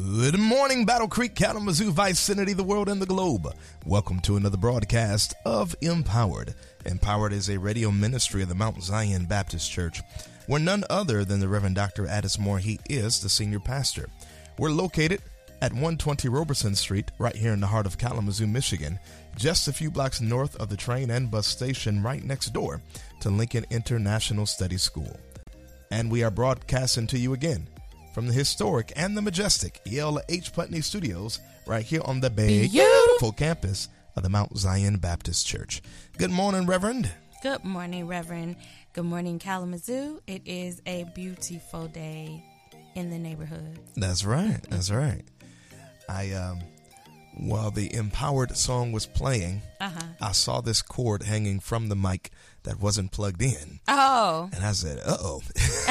Good morning, Battle Creek, Kalamazoo, Vicinity, the world, and the globe. Welcome to another broadcast of Empowered. Empowered is a radio ministry of the Mount Zion Baptist Church, where none other than the Reverend Dr. Addis Moore, he is the senior pastor. We're located at 120 Roberson Street, right here in the heart of Kalamazoo, Michigan, just a few blocks north of the train and bus station right next door to Lincoln International Study School. And we are broadcasting to you again from the historic and the majestic E.L. H. Putney Studios right here on the beautiful campus of the Mount Zion Baptist Church. Good morning, Reverend. Good morning, Reverend. Good morning, Kalamazoo. It is a beautiful day in the neighborhood. That's right. That's right. While the Empowered song was playing, I saw this cord hanging from the mic that wasn't plugged in. Oh. And I said, uh-oh.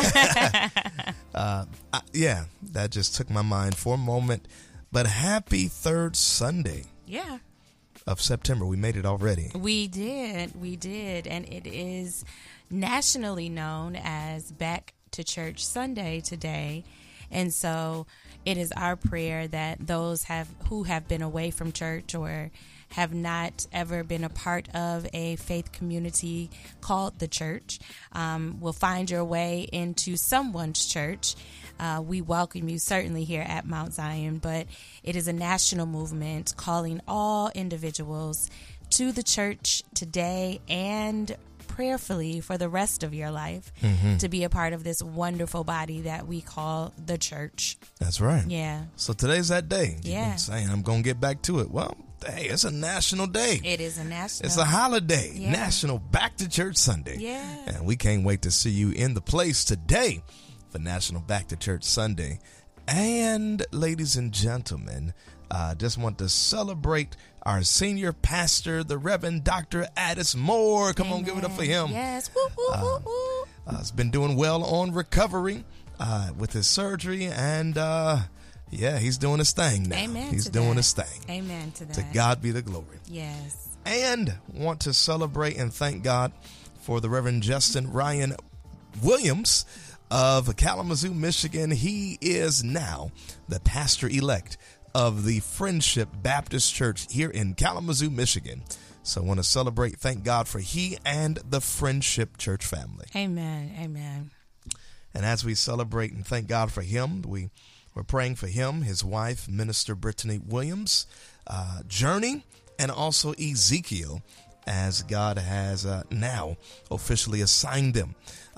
That just took my mind for a moment. But happy third Sunday. Yeah. Of September. We made it already. We did. And it is nationally known as Back to Church Sunday today. And so it is our prayer that those who have been away from church or have not ever been a part of a faith community called the church will find your way into someone's church. We welcome you certainly here at Mount Zion, but it is a national movement calling all individuals to the church today and prayerfully for the rest of your life to be a part of this wonderful body that we call the church. That's right. Yeah. So today's that day. Yeah. You've been saying I'm going to get back to it. Well, hey, it's a national day. It is a national. It's a holiday. Yeah. National Back to Church Sunday. Yeah. And we can't wait to see you in the place today for National Back to Church Sunday. And ladies and gentlemen, just want to celebrate our senior pastor, the Reverend Dr. Addis Moore. Come on, give it up for him. Yes. Woo, woo, woo, woo. He's been doing well on recovery with his surgery, and he's doing his thing now. Amen. He's doing his thing. Amen to that. To God be the glory. Yes. And want to celebrate and thank God for the Reverend Justin Ryan Williams of Kalamazoo, Michigan. He is now the pastor-elect of the Friendship Baptist Church here in Kalamazoo, Michigan. So I want to celebrate, thank God for he and the Friendship Church family. Amen. Amen. And as we celebrate and thank God for him, we're praying for him, his wife, Minister Brittany Williams, Journey, and also Ezekiel, as God has now officially assigned them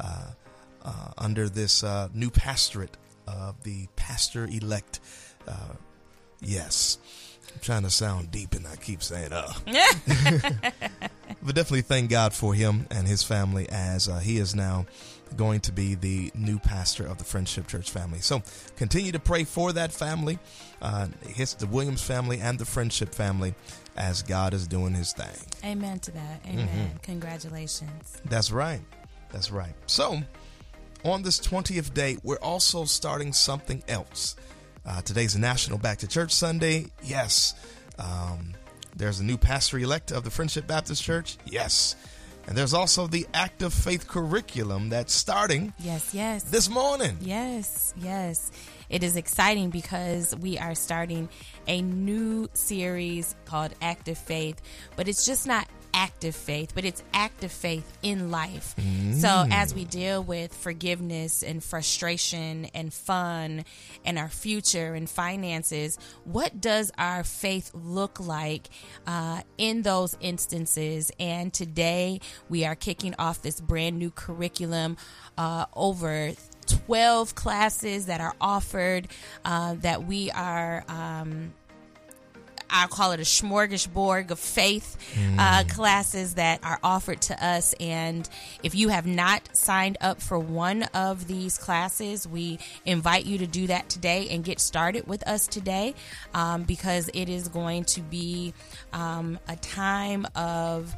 under this new pastorate of the pastor-elect. Yes, I'm trying to sound deep and I keep saying, But definitely thank God for him and his family as he is now going to be the new pastor of the Friendship Church family. So continue to pray for that family, the Williams family and the Friendship family as God is doing his thing. Amen to that. Amen. Congratulations. That's right. That's right. So on this 20th day, we're also starting something else. Today's National Back to Church Sunday. Yes. There's a new pastor-elect of the Friendship Baptist Church. Yes. And there's also the Active Faith curriculum that's starting this morning. Yes. It is exciting because we are starting a new series called Active Faith, but it's just not active faith, but it's active faith in life. So as we deal with forgiveness and frustration and fun and our future and finances, what does our faith look like in those instances? And today we are kicking off this brand new curriculum, over 12 classes that are offered, that we are I'll call it a smorgasbord of faith classes that are offered to us. And if you have not signed up for one of these classes, we invite you to do that today and get started with us today, because it is going to be a time of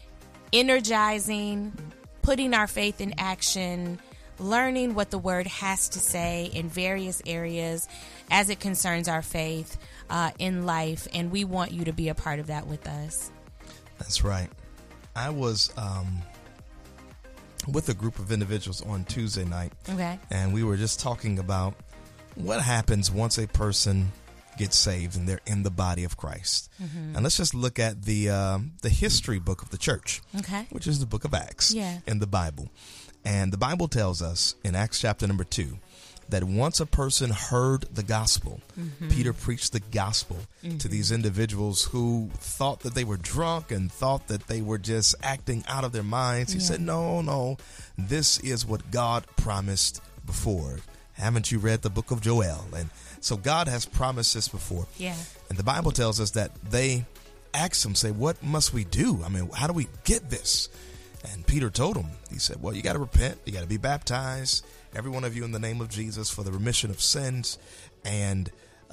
energizing, putting our faith in action, learning what the word has to say in various areas as it concerns our faith in life, and we want you to be a part of that with us. That's right. I was with a group of individuals on Tuesday night, okay, and we were just talking about what happens once a person gets saved and they're in the body of Christ. And let's just look at the history book of the church, which is the book of Acts in the Bible. And the Bible tells us in Acts chapter number 2 that once a person heard the gospel, Peter preached the gospel to these individuals who thought that they were drunk and thought that they were just acting out of their minds. He said, no, this is what God promised before. Haven't you read the book of Joel? And so God has promised this before. And the Bible tells us that they asked him, say, what must we do? I mean, how do we get this? And Peter told him, he said, well, you got to repent. You got to be baptized, every one of you, in the name of Jesus for the remission of sins. And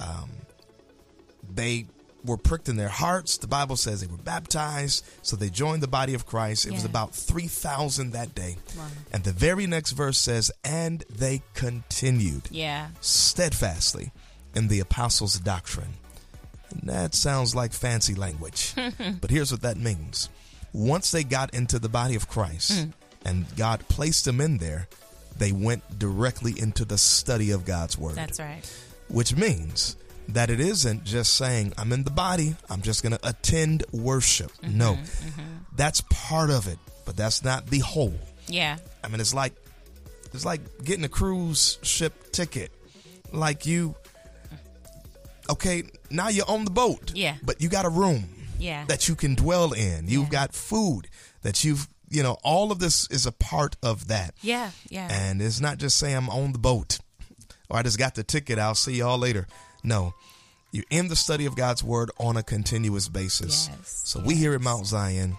they were pricked in their hearts. The Bible says they were baptized, so they joined the body of Christ. It was about 3,000 that day. And the very next verse says, and they continued steadfastly in the apostles' doctrine. And that sounds like fancy language, but here's what that means. Once they got into the body of Christ and God placed them in there, they went directly into the study of God's word. That's right. Which means that it isn't just saying, I'm in the body, I'm just going to attend worship. No, that's part of it, but that's not the whole. Yeah. I mean, it's like getting a cruise ship ticket. Like okay, now you're on the boat. Yeah. But you got a room. That you can dwell in. You've got food that all of this is a part of that. Yeah. And it's not just saying I'm on the boat or I just got the ticket, I'll see y'all later. No, you're in the study of God's word on a continuous basis. So we here at Mount Zion,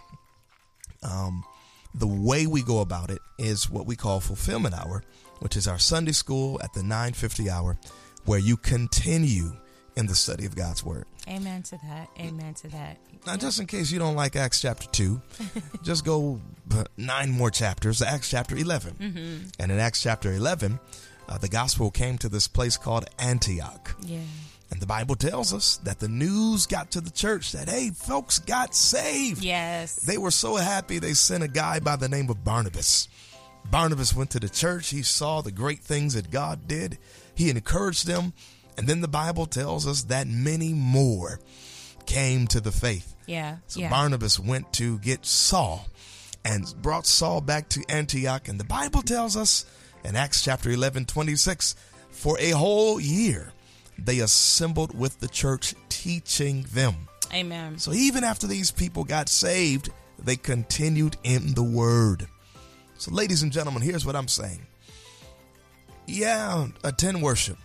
the way we go about it is what we call Fulfillment Hour, which is our Sunday school at the 9:50 hour, where you continue in the study of God's word. Amen to that. Amen to that. Now, just in case you don't like Acts chapter 2, just go 9 more chapters, Acts chapter 11. And in Acts chapter 11, the gospel came to this place called Antioch. And the Bible tells us that the news got to the church that, hey, folks got saved. They were so happy they sent a guy by the name of Barnabas. Barnabas went to the church. He saw the great things that God did. He encouraged them. And then the Bible tells us that many more came to the faith. So Barnabas went to get Saul and brought Saul back to Antioch. And the Bible tells us in Acts chapter 11:26, for a whole year, they assembled with the church, teaching them. Amen. So even after these people got saved, they continued in the word. So ladies and gentlemen, here's what I'm saying. Attend worship.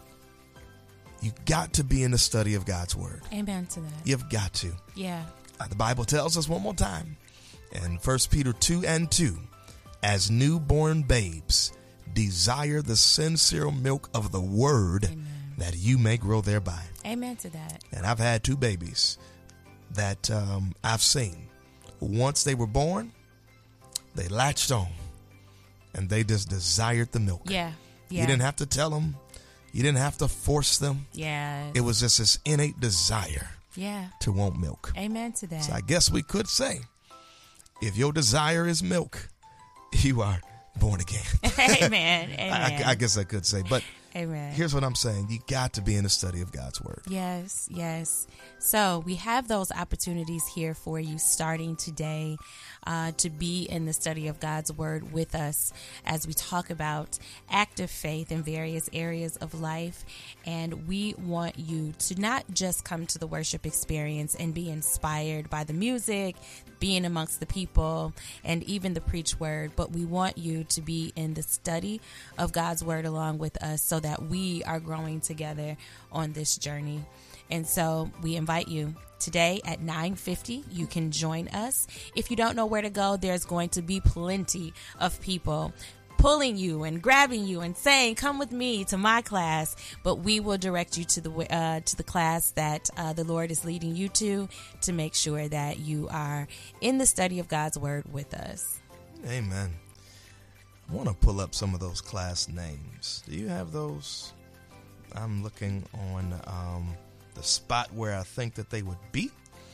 You got to be in the study of God's word. Amen to that. You've got to. The Bible tells us one more time in 1 Peter 2:2, as newborn babes, desire the sincere milk of the word, that you may grow thereby. Amen to that. And I've had 2 babies that I've seen. Once they were born, they latched on and they just desired the milk. You didn't have to tell them. You didn't have to force them. It was just this innate desire to want milk. Amen to that. So I guess we could say, if your desire is milk, you are born again. Amen. I guess I could say, but Amen. Here's what I'm saying. You got to be in the study of God's word. Yes. So we have those opportunities here for you starting today to be in the study of God's word with us as we talk about active faith in various areas of life. And we want you to not just come to the worship experience and be inspired by the music, being amongst the people, and even the preach word, but we want you to be in the study of God's word along with us so that we are growing together on this journey. And so we invite you today at 9:50. You can join us. If you don't know where to go, there's going to be plenty of people pulling you and grabbing you and saying, come with me to my class, but we will direct you to the class that the Lord is leading you to make sure that you are in the study of God's word with us. Amen. I want to pull up some of those class names. Do you have those? I'm looking on the spot where I think that they would be.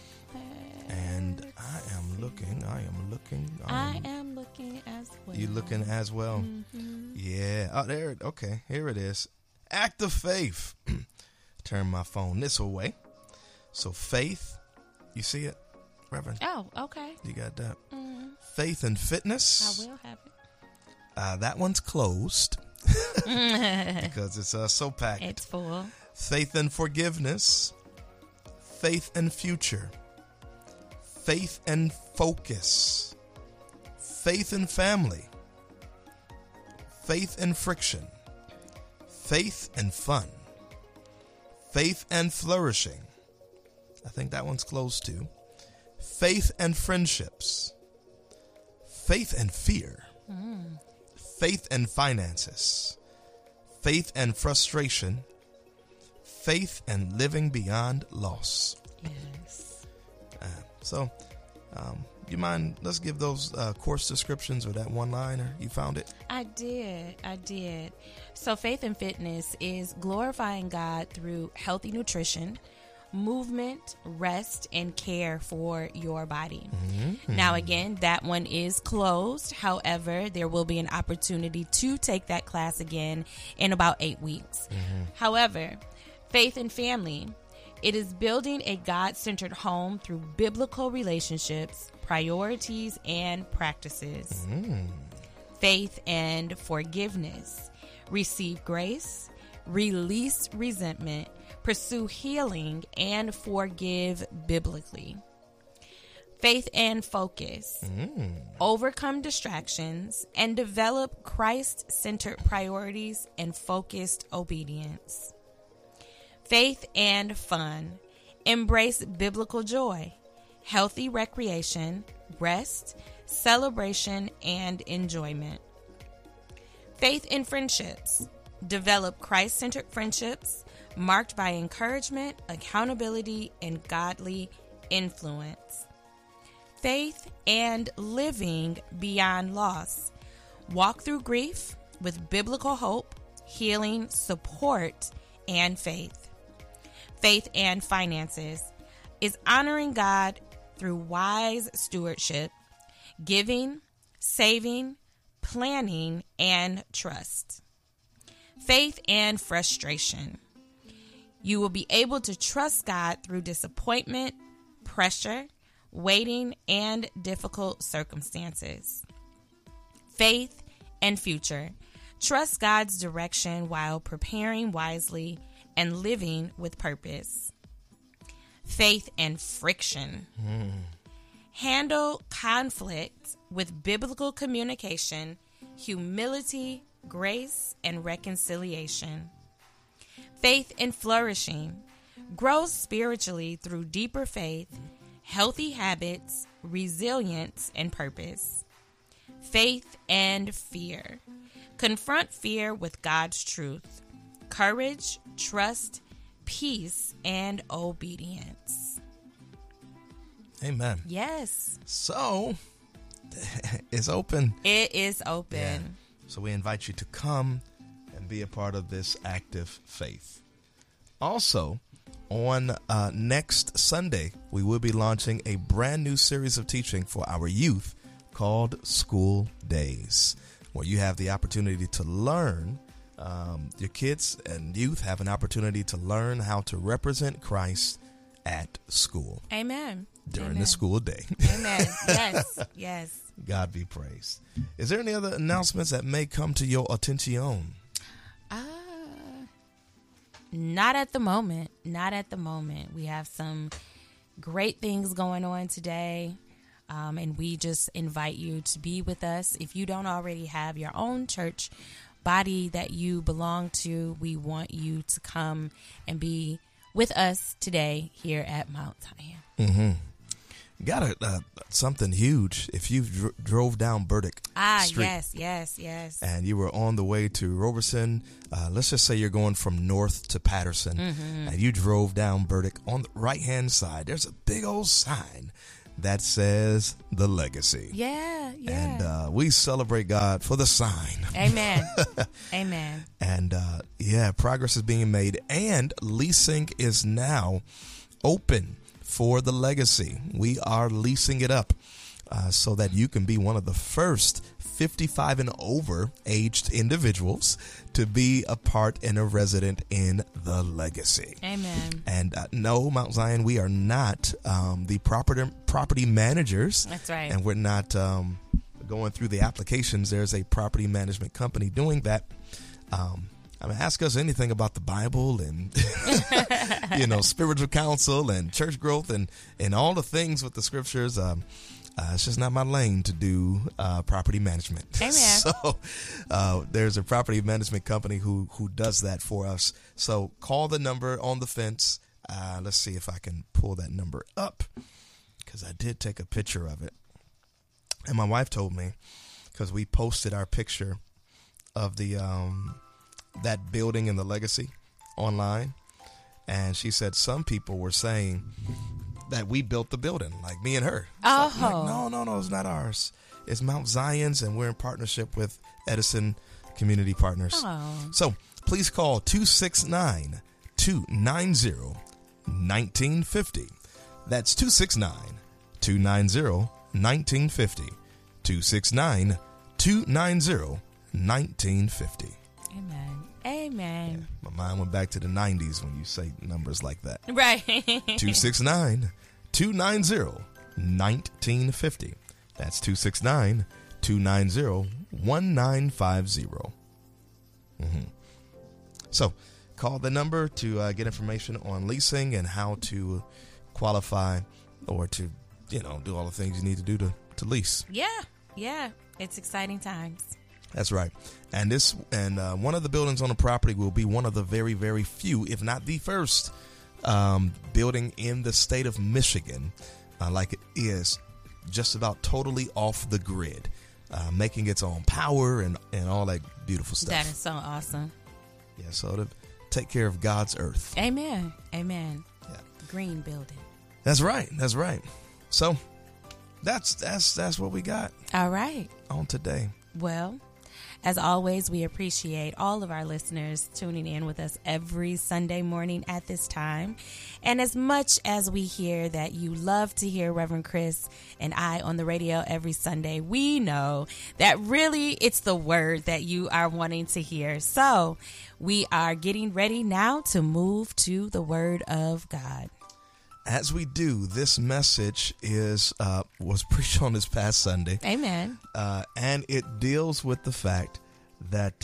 And I am looking as well. You looking as well? Mm-hmm. Yeah. Oh, there. Okay. Here it is. Act of faith. Turn my phone this way. So faith, you see it, Reverend? Oh, okay. You got that? Faith and fitness. I will have it. That one's closed because it's so packed. It's full. Faith and forgiveness. Faith and future. Faith and focus. Faith and family. Faith and friction. Faith and fun. Faith and flourishing. I think that one's closed too. Faith and friendships. Faith and fear. Faith and finances. Faith and frustration. Faith and living beyond loss. Yes. You mind, let's give those course descriptions or that one-liner. You found it? I did. So Faith and Fitness is glorifying God through healthy nutrition, movement, rest, and care for your body. Now, again, that one is closed. However, there will be an opportunity to take that class again in about 8 weeks. However, Faith and Family, it is building a God-centered home through biblical relationships, priorities, and practices. Faith and Forgiveness, receive grace, release resentment, pursue healing, and forgive biblically. Faith and Focus, overcome distractions and develop Christ-centered priorities and focused obedience. Faith and Fun, embrace biblical joy, healthy recreation, rest, celebration, and enjoyment. Faith in Friendships, develop Christ-centered friendships marked by encouragement, accountability, and godly influence. Faith and Living Beyond Loss, walk through grief with biblical hope, healing, support, and faith. Faith and Finances is honoring God through wise stewardship, giving, saving, planning, and trust. Faith and Frustration. You will be able to trust God through disappointment, pressure, waiting, and difficult circumstances. Faith and Future. Trust God's direction while preparing wisely and living with purpose. Faith and Friction. Handle conflict with biblical communication, humility, grace, and reconciliation. Faith and Flourishing. Grow spiritually through deeper faith, healthy habits, resilience, and purpose. Faith and Fear. Confront fear with God's truth, courage, trust, peace, and obedience. Amen. Yes. So, it's open. It is open. Yeah. So we invite you to come and be a part of this active faith. Also, on next Sunday, we will be launching a brand new series of teaching for our youth called School Days, where you have the opportunity to learn. Your kids and youth have an opportunity to learn how to represent Christ at school. Amen. During the school day. Amen. Yes. Yes. God be praised. Is there any other announcements that may come to your attention? Not at the moment. Not at the moment. We have some great things going on today. And we just invite you to be with us. If you don't already have your own church body that you belong to, we want you to come and be with us today here at Mount Zion. Got something huge. If you drove down Burdick Street. Yes. And you were on the way to Roberson, let's just say you're going from North to Patterson, and you drove down Burdick. On the right-hand side, there's a big old sign that says The Legacy. Yeah. And we celebrate God for the sign. Amen. Amen. And progress is being made, and leasing is now open for The Legacy. We are leasing it up. so that you can be one of the first 55 and over aged individuals to be a part and a resident in the legacy. Amen. And no, Mount Zion, we are not the property managers. That's right. And we're not going through the applications. There's a property management company doing that. Ask us anything about the Bible and, spiritual counsel and church growth and all the things with the scriptures. It's just not my lane to do property management. Amen. So there's a property management company who does that for us. So call the number on the fence. Let's see if I can pull that number up, because I did take a picture of it. And my wife told me, because we posted our picture of the that building and the legacy online, and she said some people were saying that we built the building, like me and her. Oh. So I'm like, no, it's not ours. It's Mount Zion's, and we're in partnership with Edison Community Partners. Oh. So please call 269-290-1950. That's 269-290-1950. 269-290-1950. Amen. Yeah, my mind went back to the 90s when you say numbers like that. Right. 269-290-1950. That's 269-290-1950. So call the number to get information on leasing and how to qualify, or to, do all the things you need to do to lease. Yeah. It's exciting times. That's right. And one of the buildings on the property will be one of the very, very few, if not the first, building in the state of Michigan, like it is, just about totally off the grid, making its own power and all that beautiful stuff. That is so awesome. Yeah, so to take care of God's earth. Amen. Yeah. Green building. That's right. So that's what we got. All right. On today. Well, as always, we appreciate all of our listeners tuning in with us every Sunday morning at this time. And as much as we hear that you love to hear Reverend Chris and I on the radio every Sunday, we know that really it's the word that you are wanting to hear. So we are getting ready now to move to the Word of God. As we do, this message was preached on this past Sunday. Amen. And it deals with the fact that,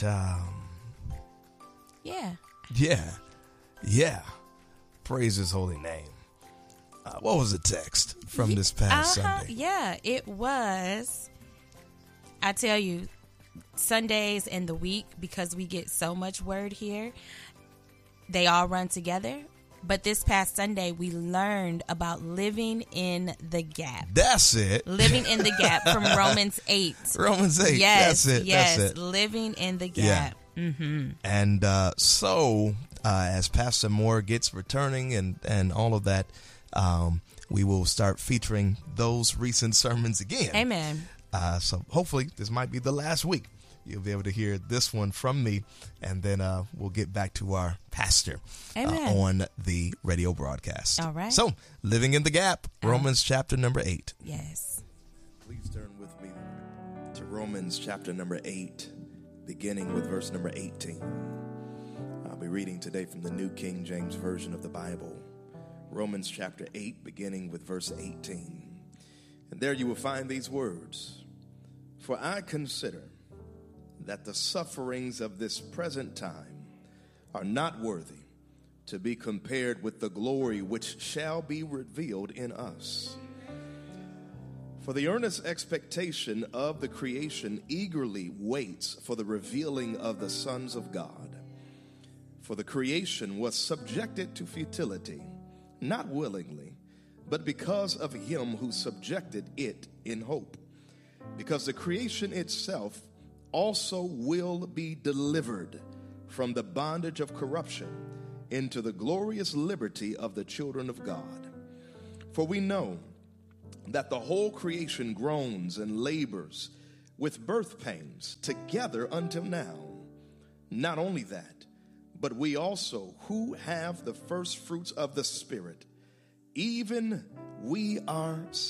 praise His holy name. What was the text from this past Sunday? Yeah, it was. I tell you, Sundays in the week, because we get so much word here, they all run together. But this past Sunday, we learned about living in the gap. That's it. Living in the gap from Romans 8. Romans 8. Yes, that's it. yes. That's it. Living in the gap. Yeah. Mm-hmm. And so as Pastor Moore gets returning and all of that, we will start featuring those recent sermons again. Amen. So hopefully this might be the last week. You'll be able to hear this one from me, and then we'll get back to our pastor on the radio broadcast. All right. So, living in the gap, Romans chapter number 8. Yes. Please turn with me to Romans chapter number 8, beginning with verse number 18. I'll be reading today from the New King James Version of the Bible. Romans chapter 8, beginning with verse 18. And there you will find these words. For I consider that the sufferings of this present time are not worthy to be compared with the glory which shall be revealed in us. For the earnest expectation of the creation eagerly waits for the revealing of the sons of God. For the creation was subjected to futility, not willingly, but because of him who subjected it in hope. Because the creation itself also will be delivered from the bondage of corruption into the glorious liberty of the children of God. For we know that the whole creation groans and labors with birth pains together until now. Not only that, but we also who have the first fruits of the Spirit, even we ourselves,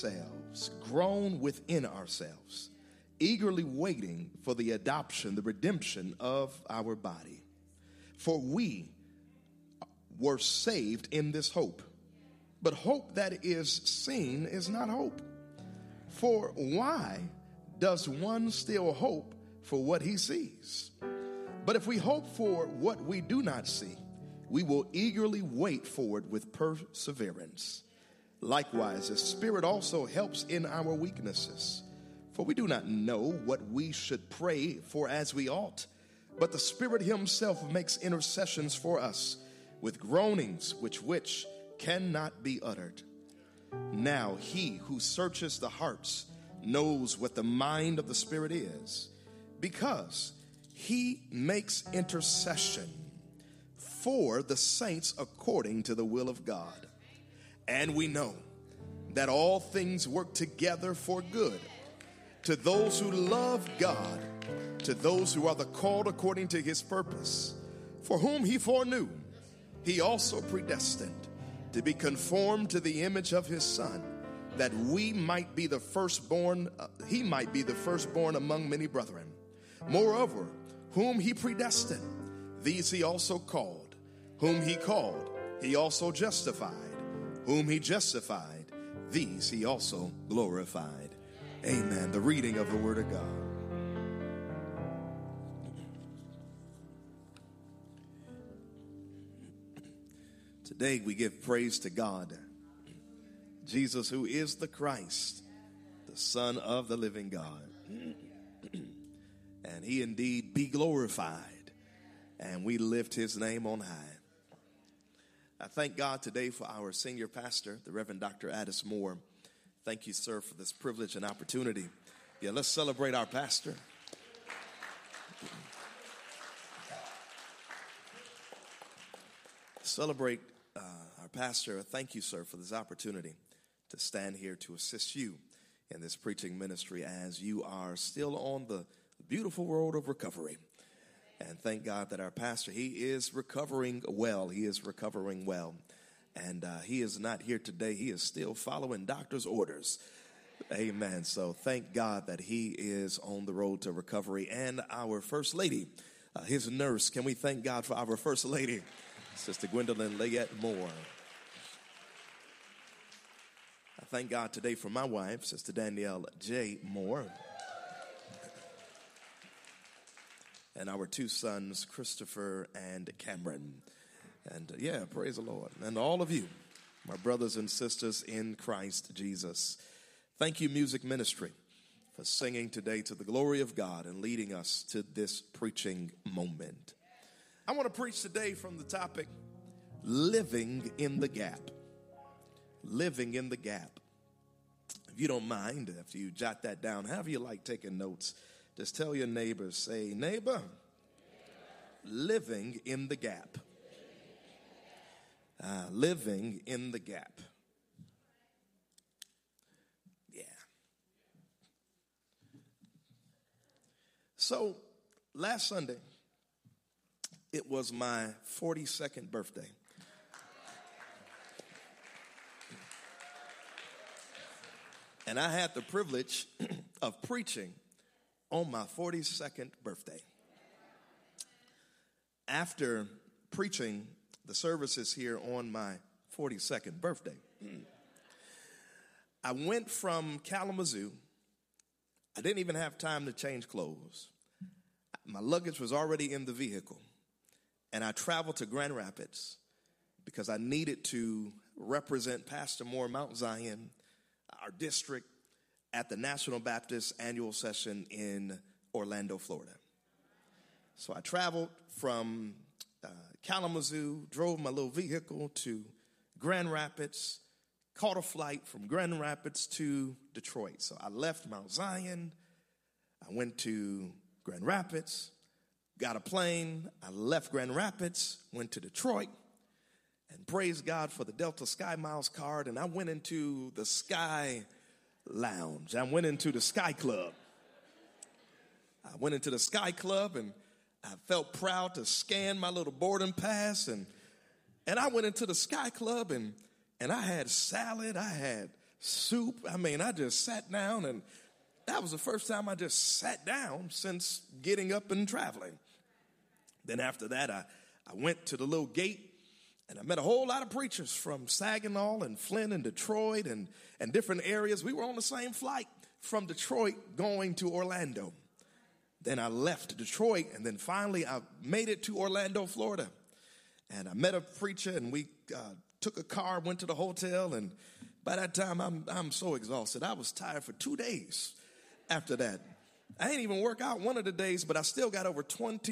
ourselves, groan within ourselves, eagerly waiting for the adoption, the redemption of our body. For we were saved in this hope. But hope that is seen is not hope. For why does one still hope for what he sees? But if we hope for what we do not see, we will eagerly wait for it with perseverance. Likewise, the Spirit also helps in our weaknesses. For we do not know what we should pray for as we ought, but the Spirit himself makes intercessions for us with groanings which cannot be uttered. Now he who searches the hearts knows what the mind of the Spirit is, because he makes intercession for the saints according to the will of God. And we know that all things work together for good to those who love God, to those who are the called according to his purpose. For whom he foreknew, he also predestined to be conformed to the image of his Son, that we might be the firstborn, he might be the firstborn among many brethren. Moreover, whom he predestined, these he also called. Whom he called, he also justified. Whom he justified, these he also glorified. Amen. The reading of the Word of God. Today we give praise to God, Jesus, who is the Christ, the Son of the living God. And he indeed be glorified, and we lift his name on high. I thank God today for our senior pastor, the Reverend Dr. Addis Moore. Thank you, sir, for this privilege and opportunity. Yeah, let's celebrate our pastor. Celebrate our pastor. Thank you, sir, for this opportunity to stand here to assist you in this preaching ministry as you are still on the beautiful road of recovery. And thank God that our pastor, he is recovering well. He is recovering well. And he is not here today. He is still following doctor's orders. Amen. So thank God that he is on the road to recovery. And our first lady, his nurse, can we thank God for our first lady, Sister Gwendolyn Layette Moore. I thank God today for my wife, Sister Danielle J. Moore. And our two sons, Christopher and Cameron. And praise the Lord. And all of you, my brothers and sisters in Christ Jesus. Thank you, Music Ministry, for singing today to the glory of God and leading us to this preaching moment. I want to preach today from the topic, living in the gap. Living in the gap. If you don't mind, if you jot that down, however you like taking notes, just tell your neighbor, say, neighbor, living in the gap. Living in the gap. Yeah. So, last Sunday, it was my 42nd birthday. And I had the privilege of preaching on my 42nd birthday. After preaching the services here on my 42nd birthday, I went from Kalamazoo. I didn't even have time to change clothes. My luggage was already in the vehicle. And I traveled to Grand Rapids because I needed to represent Pastor Moore, Mount Zion, our district, at the National Baptist Annual Session in Orlando, Florida. So I traveled from Kalamazoo, drove my little vehicle to Grand Rapids, caught a flight from Grand Rapids to Detroit. So I left Mount Zion, I went to Grand Rapids, got a plane, I left Grand Rapids, went to Detroit, and praise God for the Delta Sky Miles card, and I went into the Sky Lounge. I went into the Sky Club. I went into the Sky Club, and I felt proud to scan my little boarding pass, and I went into the Sky Club, and I had salad, I had soup. I mean, I just sat down, and that was the first time I just sat down since getting up and traveling. Then after that, I went to the little gate, and I met a whole lot of preachers from Saginaw and Flint and Detroit and different areas. We were on the same flight from Detroit going to Orlando. Then I left Detroit, and then finally I made it to Orlando, Florida. And I met a preacher, and we took a car, went to the hotel, and by that time I'm so exhausted. I was tired for 2 days after that. I ain't even work out one of the days, but I still got over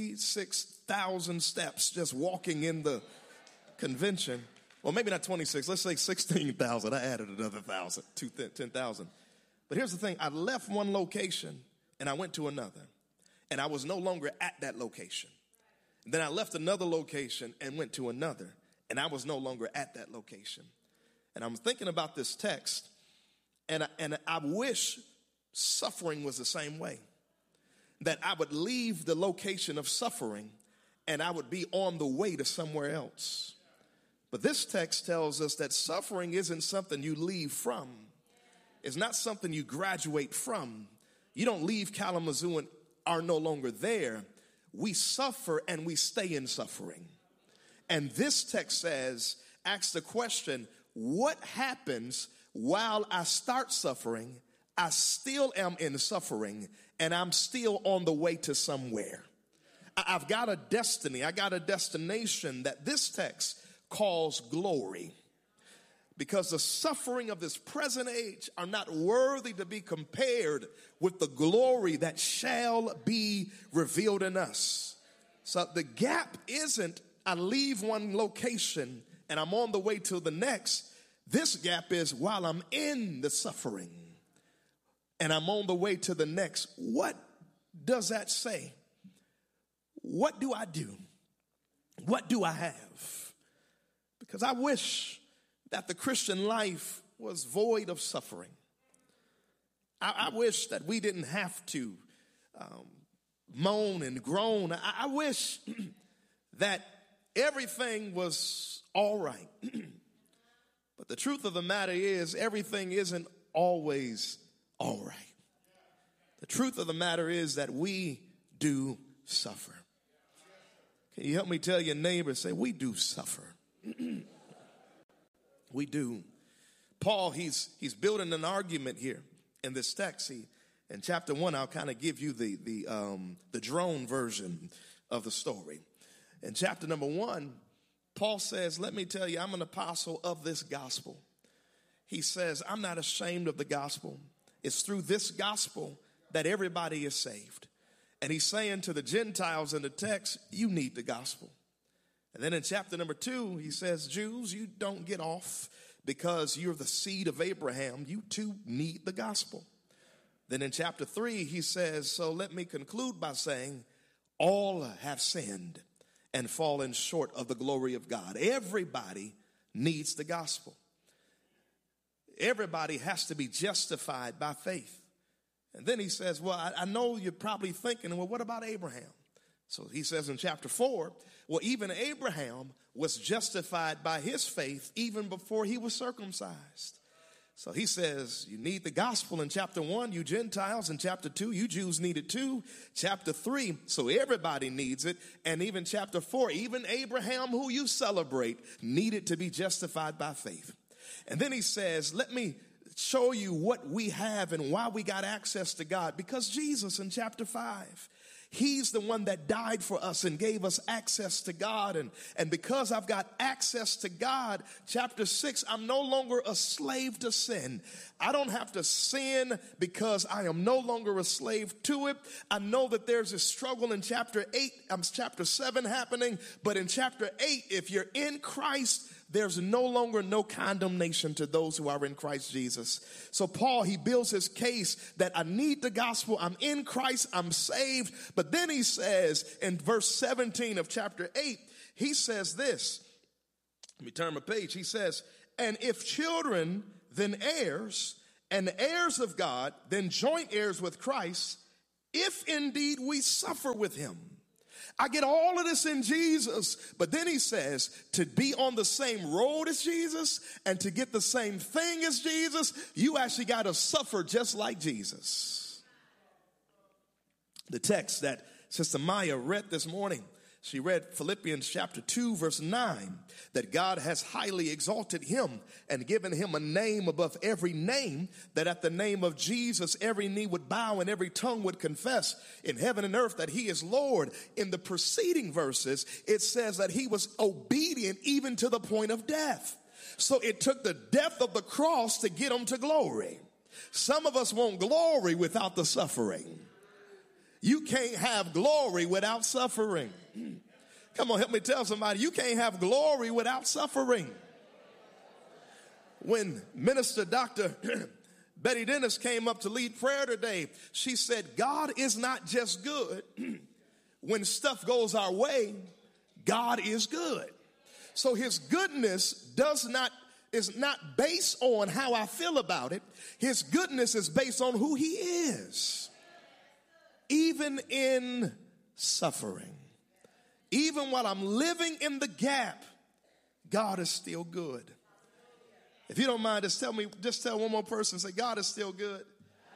26,000 steps just walking in the convention. Well, maybe not 26, let's say 16,000. I added another 1,000 to 10,000. But here's the thing. I left one location and I went to another, and I was no longer at that location. And then I left another location and went to another, and I was no longer at that location. And I'm thinking about this text, and I wish suffering was the same way, that I would leave the location of suffering and I would be on the way to somewhere else. But this text tells us that suffering isn't something you leave from. It's not something you graduate from. You don't leave Kalamazoo and are no longer there. We suffer and we stay in suffering. And this text asks the question, what happens while I start suffering? I still am in suffering, and I'm still on the way to somewhere. I've got a destiny. I got a destination that this text calls glory. Because the suffering of this present age are not worthy to be compared with the glory that shall be revealed in us. So the gap isn't I leave one location and I'm on the way to the next. This gap is while I'm in the suffering and I'm on the way to the next. What does that say? What do I do? What do I have? Because I wish that the Christian life was void of suffering. I wish that we didn't have to moan and groan. I wish that everything was all right. But the truth of the matter is, everything isn't always all right. The truth of the matter is that we do suffer. Can you help me tell your neighbor, say, we do suffer. We do. Paul, he's building an argument here in this text. In chapter 1, I'll kind of give you the drone version of the story. In chapter number 1, Paul says, let me tell you, I'm an apostle of this gospel. He says, I'm not ashamed of the gospel. It's through this gospel that everybody is saved. And he's saying to the Gentiles in the text, you need the gospel. And then in chapter number 2, he says, Jews, you don't get off because you're the seed of Abraham. You too need the gospel. Then in chapter 3, he says, so let me conclude by saying, all have sinned and fallen short of the glory of God. Everybody needs the gospel. Everybody has to be justified by faith. And then he says, well, I know you're probably thinking, well, what about Abraham? So he says in chapter 4, well, even Abraham was justified by his faith even before he was circumcised. So he says, you need the gospel in chapter 1, you Gentiles. In chapter 2, you Jews need it too. Chapter 3, so everybody needs it. And even chapter 4, even Abraham, who you celebrate, needed to be justified by faith. And then he says, let me show you what we have and why we got access to God. Because Jesus in chapter 5, he's the one that died for us and gave us access to God. And because I've got access to God, chapter 6, I'm no longer a slave to sin. I don't have to sin because I am no longer a slave to it. I know that there's a struggle in chapter 7 happening. But in chapter 8, if you're in Christ, there's no longer no condemnation to those who are in Christ Jesus. So Paul, he builds his case that I need the gospel. I'm in Christ. I'm saved. But then he says in verse 17 of chapter 8, he says this. Let me turn my page. He says, and if children, then heirs, and heirs of God, then joint heirs with Christ, if indeed we suffer with him. I get all of this in Jesus. But then he says to be on the same road as Jesus and to get the same thing as Jesus, you actually got to suffer just like Jesus. The text that Sister Maya read this morning, she read Philippians chapter 2, verse 9, that God has highly exalted him and given him a name above every name, that at the name of Jesus, every knee would bow and every tongue would confess in heaven and earth that he is Lord. In the preceding verses, it says that he was obedient even to the point of death. So it took the death of the cross to get him to glory. Some of us want glory without the suffering. You can't have glory without suffering. Come on, help me tell somebody, you can't have glory without suffering. When Minister Dr. Betty Dennis came up to lead prayer today, she said, God is not just good. When stuff goes our way, God is good. So his goodness is not based on how I feel about it. His goodness is based on who he is. Even in suffering, even while I'm living in the gap, God is still good. If you don't mind, just tell one more person, say, God is still good.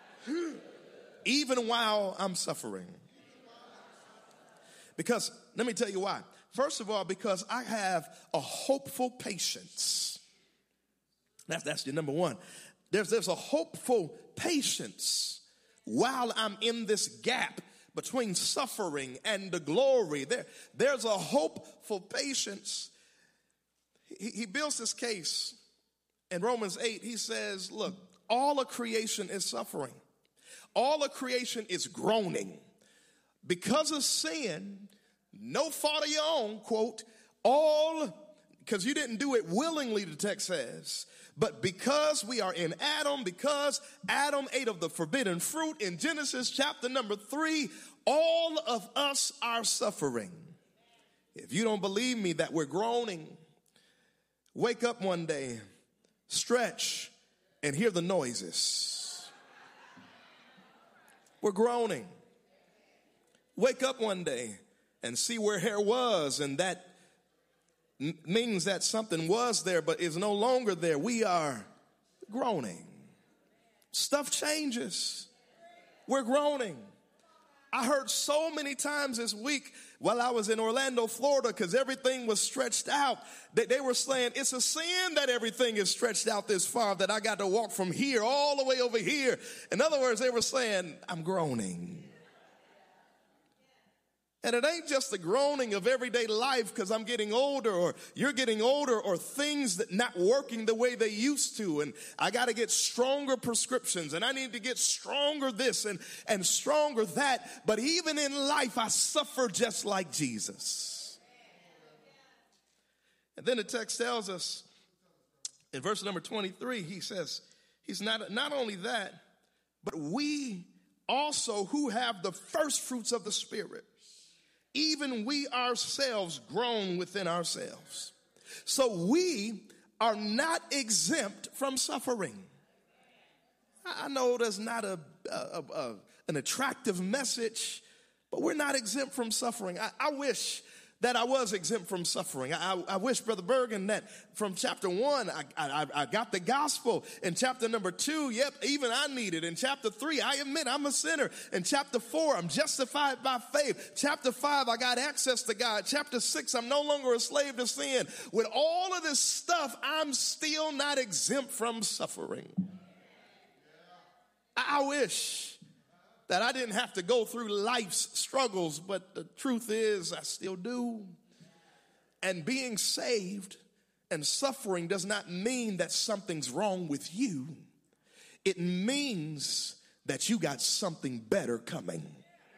Even while I'm suffering. Because, let me tell you why. First of all, because I have a hopeful patience. That's your number one. There's a hopeful patience. While I'm in this gap between suffering and the glory, there's a hopeful patience. He builds this case in Romans 8. He says, look, all of creation is suffering. All of creation is groaning. Because of sin, no fault of your own, quote, because you didn't do it willingly, the text says, but because we are in Adam, because Adam ate of the forbidden fruit in Genesis chapter number 3, all of us are suffering. If you don't believe me that we're groaning, wake up one day, stretch, and hear the noises. We're groaning. Wake up one day and see where hair was, and that means that something was there but is no longer there. We are groaning. Stuff changes. We're groaning. I heard so many times this week while I was in Orlando, Florida, because everything was stretched out, that they were saying it's a sin that everything is stretched out this far, that I got to walk from here all the way over here. In other words, they were saying, I'm groaning. And it ain't just the groaning of everyday life because I'm getting older or you're getting older or things that not working the way they used to. And I got to get stronger prescriptions and I need to get stronger this and stronger that. But even in life, I suffer just like Jesus. And then the text tells us in verse number 23, he says, he's not only that, but we also who have the first fruits of the Spirit, even we ourselves groan within ourselves. So we are not exempt from suffering. I know that's not an attractive message, but we're not exempt from suffering. I wish that I was exempt from suffering. I wish, Brother Bergen, that from chapter 1, I got the gospel. In chapter number 2, yep, even I need it. In chapter 3, I admit I'm a sinner. In chapter 4, I'm justified by faith. Chapter 5, I got access to God. Chapter 6, I'm no longer a slave to sin. With all of this stuff, I'm still not exempt from suffering. I wish that I didn't have to go through life's struggles, but the truth is I still do. And being saved and suffering does not mean that something's wrong with you. It means that you got something better coming.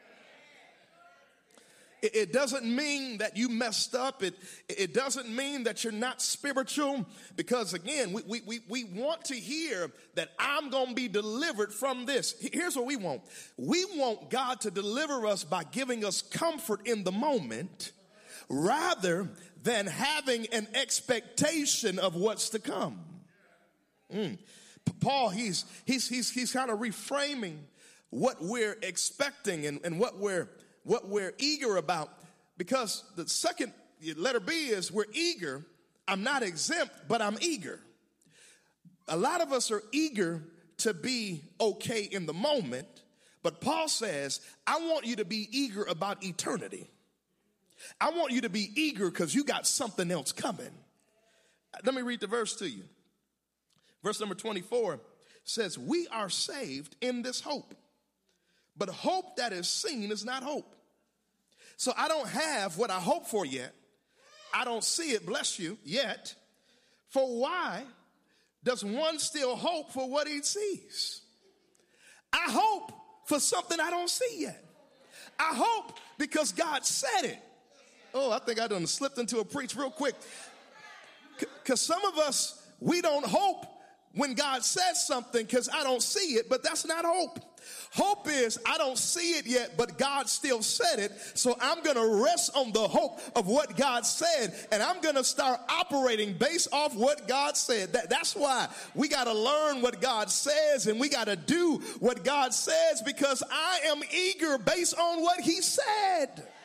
It doesn't mean that you messed up. It doesn't mean that you're not spiritual, because again, we want to hear that I'm going to be delivered from this. Here's what we want. We want God to deliver us by giving us comfort in the moment rather than having an expectation of what's to come. Paul, he's kind of reframing what we're expecting and what we're eager about, Because the second letter B is we're eager. I'm not exempt, but I'm eager. A lot of us are eager to be okay in the moment, but Paul says, I want you to be eager about eternity. I want you to be eager because you got something else coming. Let me read the verse to you. Verse number 24 says, we are saved in this hope, but hope that is seen is not hope. So I don't have what I hope for yet. I don't see it, bless you, yet. For why does one still hope for what he sees? I hope for something I don't see yet. I hope because God said it. Oh, I think I done slipped into a preach real quick. Because some of us, we don't hope when God says something because I don't see it, but that's not hope. Hope is I don't see it yet, but God still said it. So I'm going to rest on the hope of what God said, and I'm going to start operating based off what God said. That's why we got to learn what God says, and we got to do what God says, because I am eager based on what he said.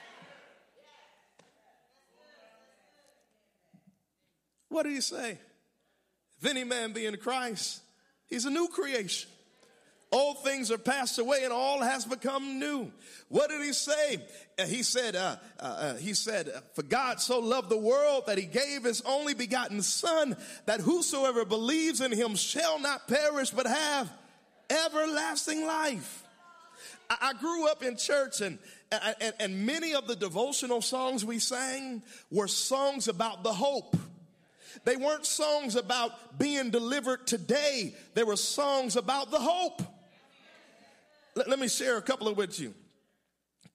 What did he say? If any man be in Christ, he's a new creation. Old things are passed away and all has become new. What did he say? He said, for God so loved the world that he gave his only begotten son, that whosoever believes in him shall not perish but have everlasting life. I grew up in church, and many of the devotional songs we sang were songs about the hope. They weren't songs about being delivered today. They were songs about the hope. Let me share a couple of with you.